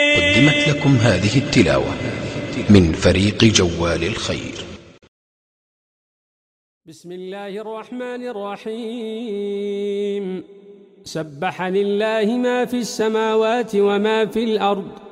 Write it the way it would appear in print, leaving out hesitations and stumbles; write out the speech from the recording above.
قدمت لكم هذه التلاوة من فريق جوال الخير. بسم الله الرحمن الرحيم. سبح لله ما في السماوات وما في الأرض